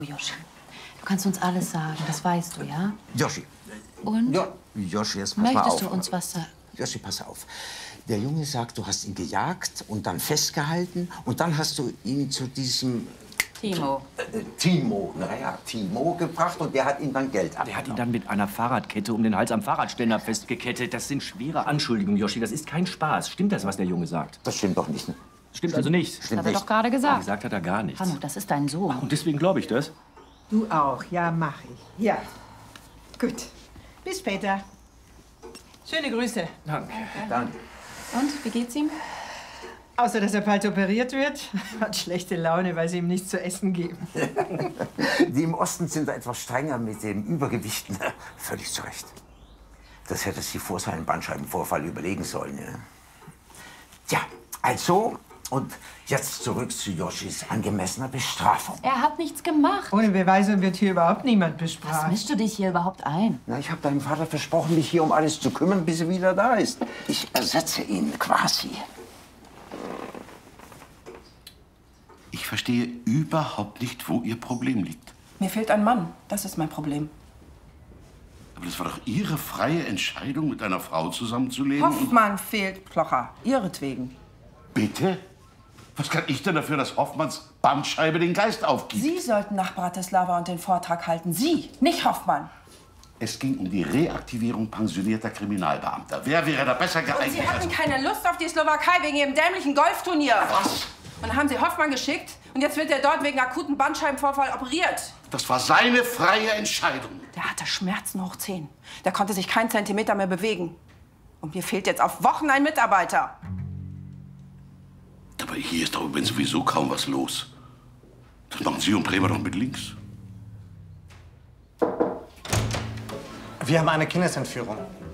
Yoshi, du kannst uns alles sagen, das weißt du, ja? Yoshi. Und? Ja, Yoshi, jetzt pass mal auf. Möchtest du uns was sagen? Yoshi, pass auf. Der Junge sagt, du hast ihn gejagt und dann festgehalten und dann hast du ihn zu diesem... Timo gebracht und der hat ihm dann Geld abgenommen. Der hat ihn dann mit einer Fahrradkette um den Hals am Fahrradständer festgekettet. Das sind schwere Anschuldigungen, Yoshi. Das ist kein Spaß. Stimmt das, was der Junge sagt? Das stimmt doch nicht. Stimmt also nicht. Stimmt Hat er nicht. doch gerade gesagt. Gesagt hat er gar nichts. Hanno, das ist dein Sohn. Und deswegen glaube ich das. Du auch, ja, mach ich. Ja. Gut. Bis später. Schöne Grüße. Danke. Danke. Und, wie geht's ihm? Außer, dass er bald operiert wird, hat schlechte Laune, weil sie ihm nichts zu essen geben. Die im Osten sind da etwas strenger mit dem Übergewicht. Völlig zu Recht. Das hätte sie vor seinem Bandscheibenvorfall überlegen sollen. Ja. Tja, also, und jetzt zurück zu Yoshis angemessener Bestrafung. Er hat nichts gemacht. Ohne Beweise wird hier überhaupt niemand Was bestraft. mischst du dich hier überhaupt ein? Na, ich habe deinem Vater versprochen, mich hier um alles zu kümmern, bis er wieder da ist. Ich ersetze ihn quasi. Ich verstehe überhaupt nicht, wo Ihr Problem liegt. Mir fehlt ein Mann. Das ist mein Problem. Aber das war doch Ihre freie Entscheidung, mit einer Frau zusammenzuleben. Hoffmann fehlt, Plocher. Ihretwegen. Bitte? Was kann ich denn dafür, dass Hoffmanns Bandscheibe den Geist aufgibt? Sie sollten nach Bratislava und den Vortrag halten. Sie, nicht Hoffmann. Es ging um die Reaktivierung pensionierter Kriminalbeamter. Wer wäre da besser geeignet? Und Sie hatten keine Lust auf die Slowakei wegen Ihrem dämlichen Golfturnier. Was? Und dann haben Sie Hoffmann geschickt und jetzt wird er dort wegen akuten Bandscheibenvorfall operiert. Das war seine freie Entscheidung. Der hatte Schmerzen hoch 10. Der konnte sich keinen Zentimeter mehr bewegen. Und mir fehlt jetzt auf Wochen ein Mitarbeiter. Aber hier ist doch im Moment sowieso kaum was los. Das machen Sie und Bremer doch mit links. Wir haben eine Kindesentführung.